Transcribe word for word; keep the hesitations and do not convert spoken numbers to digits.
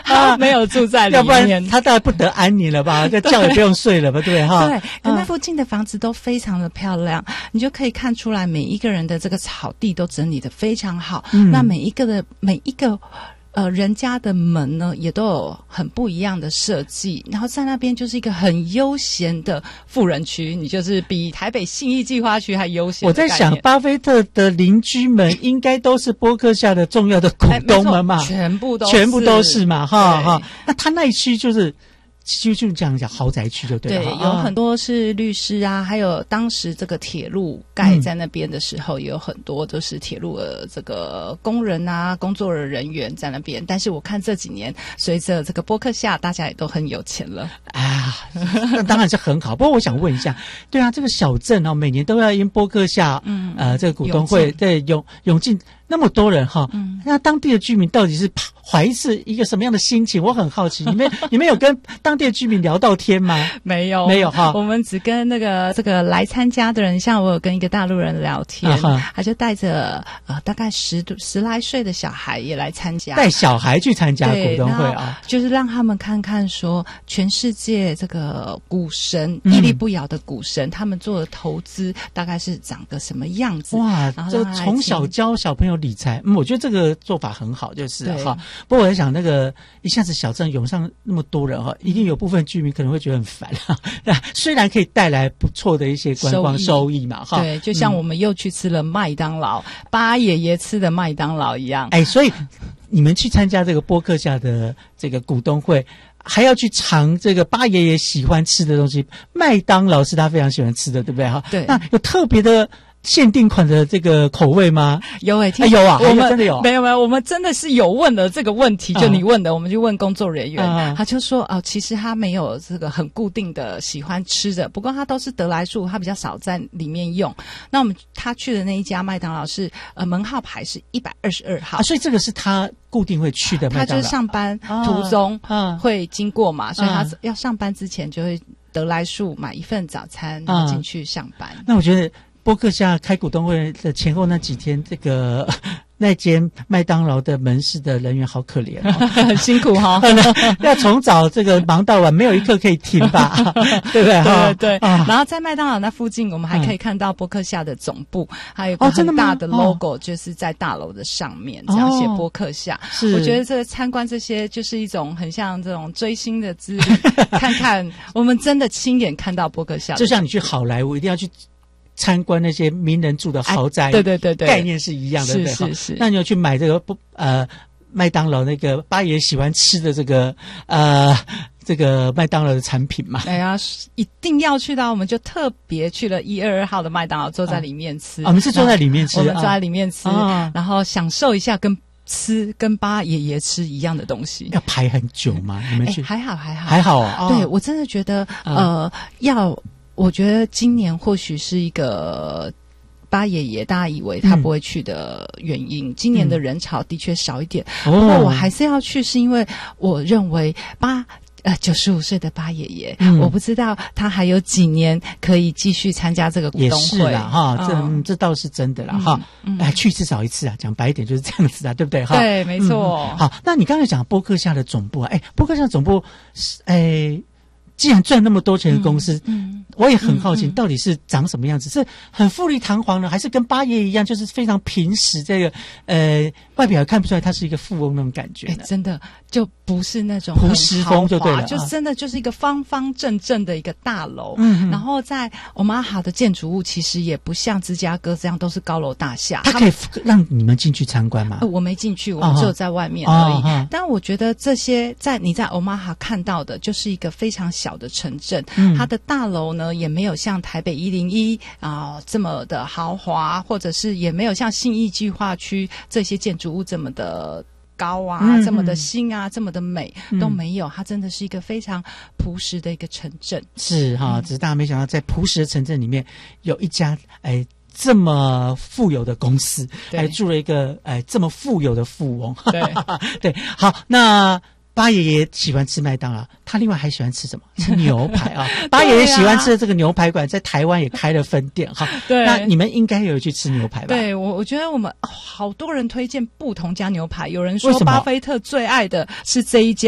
他没有住在里面， 要不然他大概不得安宁了吧？这觉也不用睡了吧？对不对哈？ 对，可那附近的房子都非常的漂亮，你就可以看出来每一个人的这个草地都整理得非常好。嗯、那每一个的每一个。呃，人家的门呢也都有很不一样的设计，然后在那边就是一个很悠闲的富人区，你就是比台北信义计划区还悠闲。 我在想，巴菲特的邻居们应该都是波克夏的重要的股东们嘛， 全部都是全部都是嘛，哈哈。那他那一区就是。就就这样讲，豪宅区就对了。 对，有很多是律师啊，还有当时这个铁路盖在那边的时候，嗯、也有很多都是铁路的这个工人啊、工作的人员在那边。但是我看这几年，随着这个波克夏，大家也都很有钱了啊，那当然是很好。不过我想问一下，对啊，这个小镇哦，每年都要因波克夏，嗯，呃，这个股东会对涌涌进那么多人哈，嗯，那当地的居民到底是怀是一个什么样的心情？我很好奇，你们你们有跟当地的居民聊到天吗？ 没有， 没有哈。 我们只跟那个这个来参加的人，像我有跟一个大陆人聊天，啊、他就带着呃大概十十来岁的小孩也来参加， 带小孩去参加股东会啊， 就是让他们看看说全世界这个股神屹立不摇的股神，他们做的投资大概是长个什么样子？ 哇，这从小教小朋友理财，嗯，我觉得这个做法很好，就是哈。不过我在想，那个一下子小镇涌上那么多人哈，一定有部分居民可能会觉得很烦哈。虽然可以带来不错的一些观光收益嘛，哈。 对，就像我们又去吃了麦当劳，巴爷爷吃的麦当劳一样。 哎，所以你们去参加这个波克夏的这个股东会，还要去尝这个巴爷爷喜欢吃的东西，麦当劳是他非常喜欢吃的，对不对哈？ 对。 那有特别的限定款的这个口味吗？ 有诶、欸哎，有啊， 我们真的有， 没有没有，我们真的是有问了这个问题，就你问的，嗯、我们就问工作人员，嗯、他就说哦，其实他没有这个很固定的喜欢吃的，不过他都是得来速，他比较少在里面用。那我们他去的那一家麦当劳是呃门号牌是一百二十二号、 啊，所以这个是他固定会去的麦当劳。 他就是上班途中会经过嘛，啊、所以他要上班之前就会得来速买一份早餐，然后进去上班。 啊、那我觉得。波克夏开股东会的前后那几天，这个那间麦当劳的门市的人员好可怜、哦， 很辛苦哈、 哦，要从早这个忙到晚，没有一刻可以停吧，对不对？ 对对、啊、然后在麦当劳那附近，我们还可以看到波克夏的总部，嗯、还有一个很大的 logo，、哦、就是在大楼的上面，这样写波克夏。是，我觉得这个参观这些就是一种很像这种追星的之旅，看看我们真的亲眼看到波克夏， 就像你去好莱坞一定要去。参观那些名人住的豪宅， 哎、对对对对， 概念是一样的， 是对是是。 那你有去买这个不呃麦当劳那个巴爷喜欢吃的这个呃这个麦当劳的产品嘛？ 哎呀，一定要去到，我们就特别去了一二二号的麦当劳，坐在里面吃。 啊、我们是坐在里面吃， 我们坐在里面吃， 啊、 然后享受一下跟吃跟巴爷爷吃一样的东西。 要排很久吗？你们去、 哎、还好还好还好啊。 对、哦、我真的觉得呃要。我觉得今年或许是一个巴爷爷大家以为他不会去的原因，嗯、今年的人潮的确少一点，不过、嗯、我还是要去，是因为我认为巴呃九十五岁的巴爷爷，嗯、我不知道他还有几年可以继续参加这个股东会。 也是啦哈，嗯、这、嗯、这倒是真的啦哈，嗯嗯、哎，去至少一次啊，讲白一点就是这样子啊，对不对哈？ 对，没错、 嗯。好，那你刚才讲波克夏的总部啊，哎，波克夏总部是哎。既然赚那么多钱的公司，嗯嗯、我也很好奇，到底是长什么样子？嗯嗯、是很富丽堂皇呢，还是跟巴爷一样，就是非常平实？这个呃，外表也看不出来他是一个富翁那种感觉呢。 欸、真的就不是那种朴实风就对了， 就真的就是一个方方正正的一个大楼。嗯，然后在欧马哈的建筑物其实也不像芝加哥这样都是高楼大厦。 它可以让你们进去参观吗？ 呃、我没进去，我们只有在外面而已。哦哦、但我觉得这些在你在欧马哈看到的，就是一个非常小的城镇，嗯、它的大楼呢也没有像台北一零一啊这么的豪华，或者是也没有像信义计划区这些建筑物这么的高啊，嗯、这么的新啊，这么的美，嗯、都没有。它真的是一个非常朴实的一个城镇。 是哈，嗯、只是大家没想到，在朴实的城镇里面有一家哎这么富有的公司，还住了一个哎这么富有的富翁。 对对，好，那。巴爷爷喜欢吃麦当劳，他另外还喜欢吃什么？吃牛排啊！巴爷爷喜欢吃的这个牛排馆在台湾也开了分店哈。 对， 那你们应该有去吃牛排吧？ 对，我我觉得我们、哦、好多人推荐不同家牛排，有人说巴菲特最爱的是这一家。